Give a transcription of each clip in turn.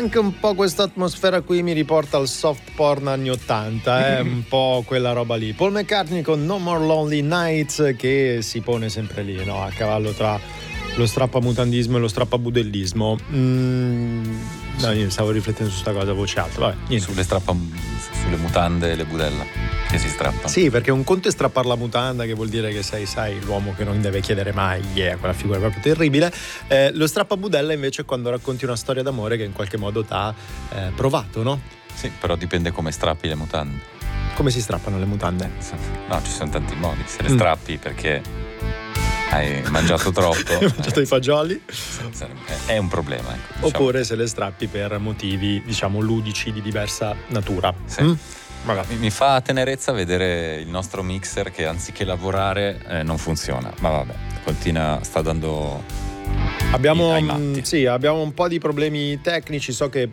anche un po' questa atmosfera qui mi riporta al soft porn anni 80, un po' quella roba lì. Paul McCartney con No More Lonely Nights, che si pone sempre lì, no? A cavallo tra lo strappamutandismo e lo strappabudellismo. No, io stavo riflettendo su sta cosa a voce alta. Vabbè, niente. Sulle mutande e le budella che si strappano. Sì, perché un conto è strappare la mutanda, che vuol dire che sei, sai, l'uomo che non deve chiedere mai, quella figura è proprio terribile. Lo strappabudella invece è quando racconti una storia d'amore che in qualche modo t'ha provato, no? Sì, però dipende come strappi le mutande. Come si strappano le mutande? No, ci sono tanti modi. Se le strappi perché hai mangiato troppo, hai mangiato i fagioli, è un problema, ecco, diciamo. Oppure se le strappi per motivi, diciamo, ludici di diversa natura. Sì. Mi fa tenerezza vedere il nostro mixer che anziché lavorare non funziona, ma vabbè, sta dando abbiamo ai matti. Sì, abbiamo un po' di problemi tecnici, so che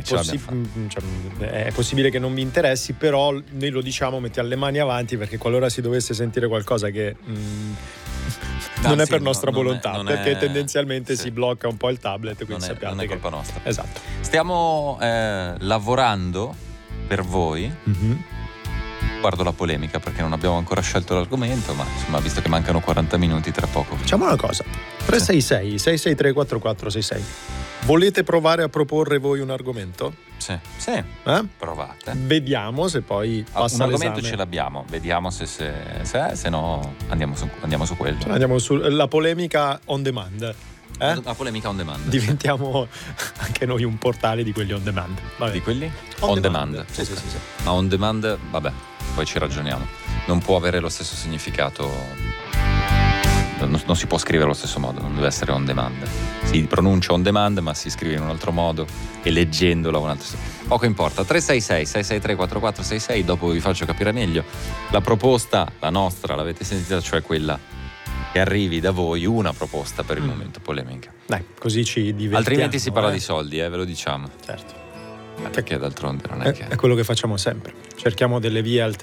è possibile che non vi interessi, però noi lo diciamo, mettiamo le mani avanti, perché qualora si dovesse sentire qualcosa che non è per nostra volontà, perché tendenzialmente si blocca un po' il tablet, quindi sappiate non è che colpa nostra. Esatto. Stiamo lavorando per voi. Guardo la polemica perché non abbiamo ancora scelto l'argomento, ma insomma, visto che mancano 40 minuti, tra poco facciamo una cosa: 366 663 4466. Volete provare a proporre voi un argomento? Sì. Provate. Vediamo se poi passa un argomento l'esame. Ce l'abbiamo, vediamo se no andiamo su quello. Andiamo sulla polemica on demand. La polemica on demand. Diventiamo anche noi un portale di quelli on demand. Vabbè. Di quelli? On demand. Sì. Ma on demand, vabbè, poi ci ragioniamo. Non può avere lo stesso significato, non si può scrivere allo stesso modo, non deve essere on demand. Si pronuncia on demand, ma si scrive in un altro modo e leggendola un altro. Poco importa. 366 663 4466, dopo vi faccio capire meglio. La proposta, la nostra, l'avete sentita, cioè quella che arrivi da voi, una proposta per il momento polemica. Dai, così ci divertiamo. Altrimenti si parla di soldi, ve lo diciamo. Certo. Perché d'altronde non è che... È quello che facciamo sempre. Cerchiamo delle vie alternative